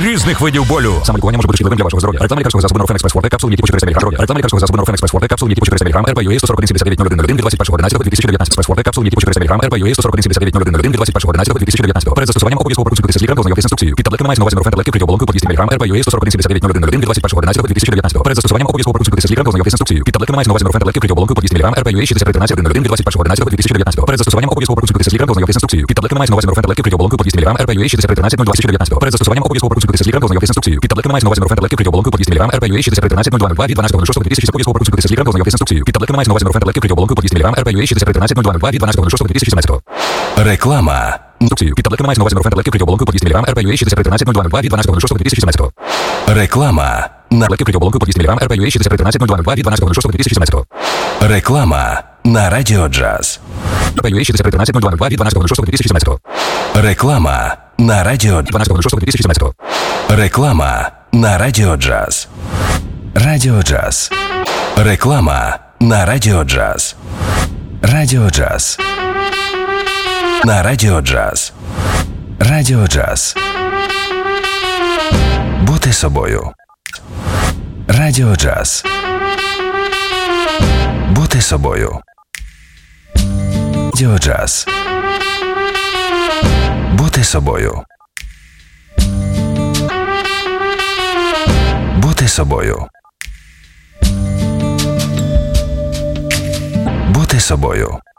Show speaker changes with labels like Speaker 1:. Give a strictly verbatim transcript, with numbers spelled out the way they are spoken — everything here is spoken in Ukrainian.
Speaker 1: різних видів болю. Саме лікування може бути шкідливим для вашого здоров'я. Реклама лікарського засобу Норфен Експрес Форте, капсули, які по чотириста міліграмів. Реклама лікарського засобу Норфен Експрес Форте, капсули, які по чотириста міліграмів. РП ю ей сто сорок один сімдесят дев'ять нуль один нуль один від двадцять першого одинадцятого дві тисячі дев'ятнадцятого. Експрес Форте, капсули, які по чотириста міліграмів. РП ю ей сто сорок один сімдесят дев'ять нуль один нуль один від двадцять першого одинадцятого дві тисячі дев'ятнадцятого. Перед застосуванням обов'язково проконсультуйтеся з лікарем та ознайомтесь з інструкцією. Під таблетками мається на увазі Норфен таблетки кріоболонку по двісті міліграмів. РП ю ей сто сорок один сімдесят дев'ять нуль один нуль один від двадцять першого одинадцятого дві тисячі дев'ятнадцятого. Перед застосуванням обов'язково проконсультуйтеся з лікарем та ознайомтесь з інструкцією. Під таблетками мається на увазі Норфен таблетки кріоболонку по двісті міліграмів. РП ю ей шістдесят три тринадцять один нуль один від двадцять першого одинадцятого дві тисячі дев'ятнадцятого. Перед застосуванням обов'язково проконсультуйтеся з лікарем та ознайомтесь з інструкцією. Під таблетками мається на увазі Норфен таблетки кріоболонку по двісті міліграмів. РП ю ей шістдесят три тринадцять нуль два дві тисячі дев'ятнадцятого. Перед застосуванням обов'язково проконсультуйтеся з лікарем та ознайомтесь з інструкцією. Під таблетками мається на увазі Норфен таблетки кріоболонку по двісті міліграмів. РП ю ей шістдесят три тринадцять нуль два від дванадцятого шостого дві тисячі обов'язково проконсультуйтеся з лікарем та ознайомтесь з інструкцією. Під таблетками мається на увазі Норфен таблетки кріоболонку по двісті міліграмів. РП ю ей шістдесят три тринадцять нуль два від дванадцятого шостого дві тисячі сімнадцятого.
Speaker 2: Реклама.
Speaker 1: Інструкцію. Під таблетками мається на увазі Норфен таблетки кріоболонку по двісті міліграмів. РП ю ей шістдесят три тринадцять нуль два від дванадцятого шостого дві тисячі сімнадцятого.
Speaker 2: Реклама.
Speaker 1: На таблетки кріоболонку по двісті міліграмів. РП ю ей шістдесят три тринадцять нуль два від дванадцятого шостого дві тисячі сімнадцятого.
Speaker 2: Реклама на Радіо Джаз.
Speaker 1: РП ю ей шістдесят три тринадцять нуль два від дванадцятого шостого дві тисячі сімнадцятого.
Speaker 2: Реклама на Радіо
Speaker 1: дванадцятого шостого дві тисячі сімнадцятого.
Speaker 2: Реклама на Радіо Джаз. Радіо Джаз. Реклама на Радіо Джаз. Радіо Джаз. На Радіо Джаз. Радіо Джаз. Бути собою. Радіо Джаз. Бути собою. Радіо Джаз. Бути собою. Бути собою. Бути собою.